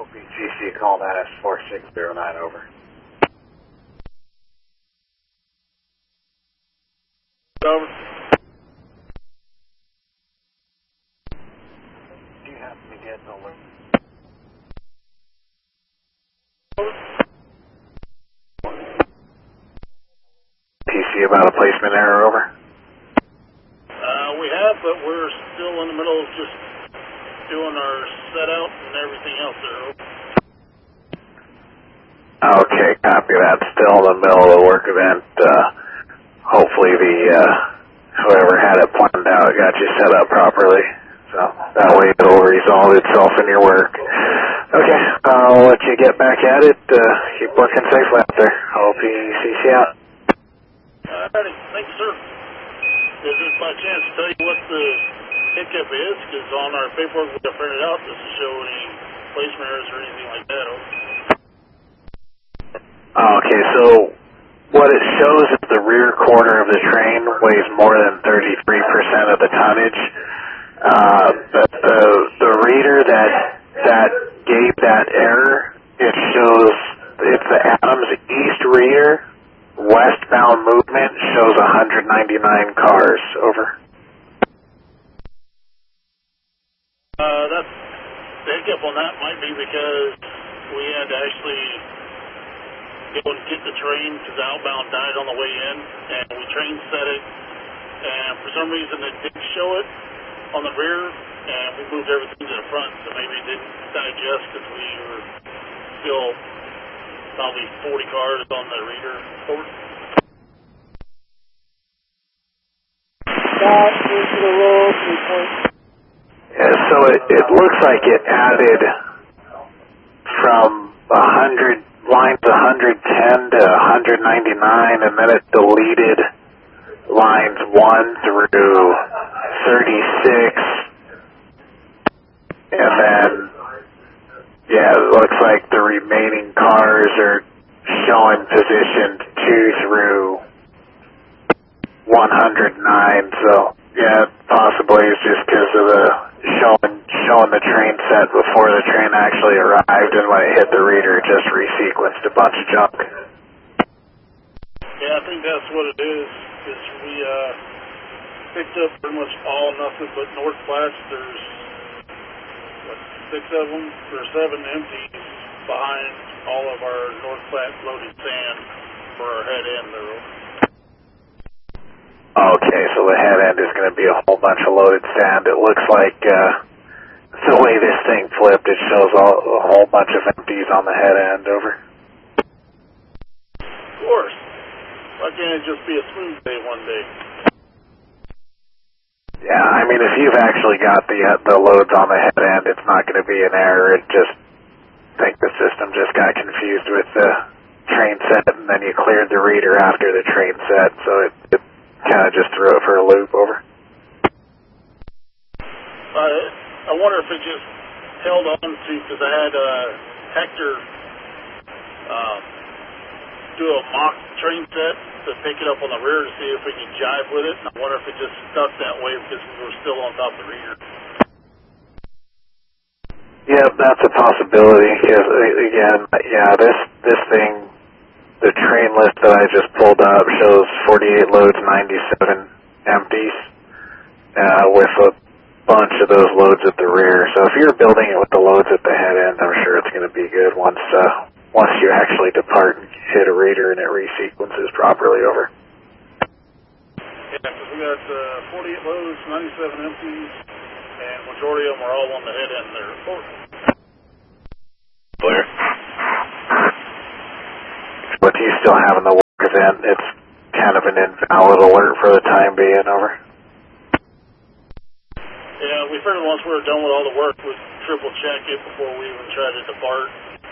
OPGC, call that as 4609, over. Over. Do you happen to get the link? PC about a placement error, over. We have, but we're still in the middle of just doing our set out and everything else there. Okay, copy that. Still in the middle of the work event. Hopefully whoever had it planned out got you set up properly. So that way it'll resolve itself in your work. Okay, I'll let you get back at it. Keep working safely out there. OPCC out. Alrighty, thanks, sir. Is this by chance to tell you what the hiccup is? Because on our paperwork we got printed out, doesn't show any placement errors or anything like that. Okay, so what it shows is the rear quarter of the train weighs more than 33% of the tonnage. The reader that gave that error, it shows it's the Adams East reader. Westbound movement shows 199 cars, over. That's the hiccup on that might be because we had to actually go and get the train because the outbound died on the way in, and we train set it, and for some reason it didn't show it on the rear, and we moved everything to the front, so maybe it didn't digest because we were still probably 40 cars on the reader. Over. Stop, move to the road, 3 points. Yeah, so it looks like it added from 100 lines 110 to 199, and then it deleted lines 1 through 36, and then yeah, it looks like the remaining cars are showing positioned 2 through 109. So yeah, possibly it's just because of the showing the train set before the train actually arrived, and when it hit the reader, it just resequenced a bunch of junk. Yeah, I think that's what it is. Is we picked up pretty much all nothing but North Flats. There's what, 6 of them or 7 empties behind all of our North Flat loaded sand for our head end there. Okay, so the head end is going to be a whole bunch of loaded sand. It looks like the way this thing flipped, it shows a whole bunch of empties on the head end, over. Of course. Why can't it just be a smooth day one day? Yeah, I mean, if you've actually got the loads on the head end, it's not going to be an error. It just think the system just got confused with the train set, and then you cleared the reader after the train set, so it kind of just threw it for a loop, over. I wonder if it just held on to, because I had Hector do a mock train set to pick it up on the rear to see if we could jive with it, and I wonder if it just stuck that way because we were still on top of the reader. Yeah, that's a possibility. Again, yeah, this thing, the train list that I just pulled up shows 48 loads, 97 empties, with a bunch of those loads at the rear. So if you're building it with the loads at the head end, I'm sure it's going to be good once you actually depart and hit a reader and it resequences properly, over. Yeah, because we got 48 loads, 97 empties, and majority of them are all on the head end there. Clear. But do you still have in the work event? It's kind of an invalid alert for the time being, over. Yeah, we figured once we were done with all the work, we'd triple check it before we even try to depart.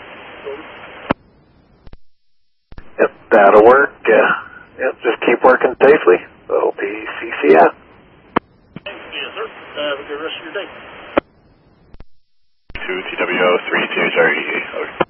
Yep, that'll work. Yep, just keep working safely. OPCC out. Yes, sir. Have a good rest of your day. 2 TWO 3 THRE.